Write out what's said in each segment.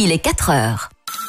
il est 4 heures.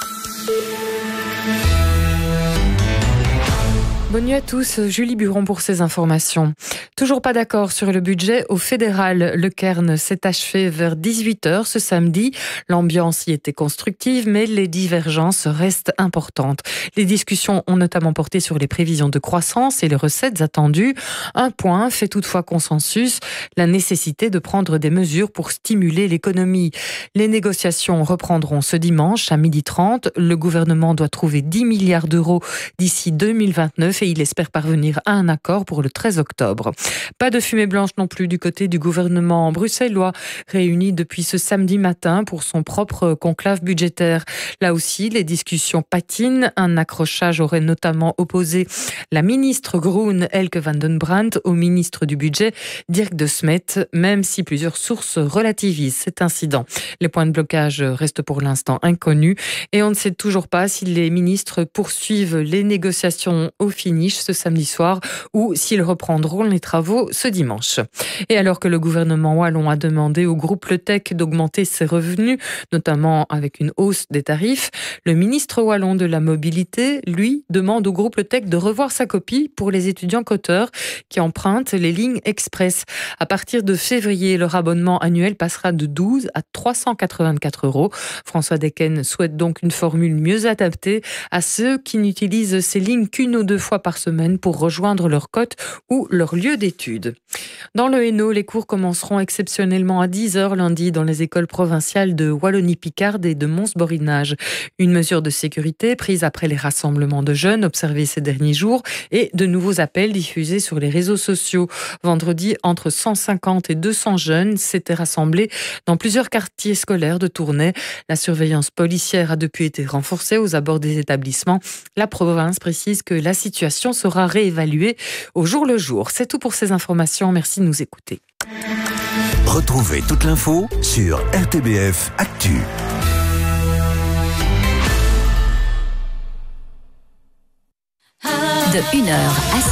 Bonne nuit à tous, Julie Buron pour ces informations. Toujours pas d'accord sur le budget au fédéral. Le Cairn s'est achevé vers 18h ce samedi. L'ambiance y était constructive, mais les divergences restent importantes. Les discussions ont notamment porté sur les prévisions de croissance et les recettes attendues. Un point fait toutefois consensus, la nécessité de prendre des mesures pour stimuler l'économie. Les négociations reprendront ce dimanche à 12h30. Le gouvernement doit trouver 10 milliards d'euros d'ici 2029 et il espère parvenir à un accord pour le 13 octobre. Pas de fumée blanche non plus du côté du gouvernement bruxellois, réuni depuis ce samedi matin pour son propre conclave budgétaire. Là aussi, les discussions patinent. Un accrochage aurait notamment opposé la ministre Groen, Elke van den Brandt, au ministre du budget, Dirk de Smet, même si plusieurs sources relativisent cet incident. Les points de blocage restent pour l'instant inconnus et on ne sait toujours pas si les ministres poursuivent les négociations au finish ce samedi soir ou s'ils reprendront les travaux ce dimanche. Et alors que le gouvernement wallon a demandé au groupe Le Tech d'augmenter ses revenus, notamment avec une hausse des tarifs, le ministre wallon de la mobilité, lui, demande au groupe Le Tech de revoir sa copie pour les étudiants coteurs qui empruntent les lignes express. À partir de février, leur abonnement annuel passera de 12 à 384 €. François Decken souhaite donc une formule mieux adaptée à ceux qui n'utilisent ces lignes qu'une ou deux fois par semaine pour rejoindre leur cote ou leur lieu d'études. Dans le Hainaut, les cours commenceront exceptionnellement à 10h lundi dans les écoles provinciales de Wallonie-Picarde et de Mons-Borinage. Une mesure de sécurité prise après les rassemblements de jeunes observés ces derniers jours et de nouveaux appels diffusés sur les réseaux sociaux. Vendredi, entre 150 et 200 jeunes s'étaient rassemblés dans plusieurs quartiers scolaires de Tournai. La surveillance policière a depuis été renforcée aux abords des établissements. La province précise que la situation sera réévaluée au jour le jour. C'est tout pour ces informations. Merci de nous écouter. Retrouvez toute l'info sur RTBF Actu. De 1h à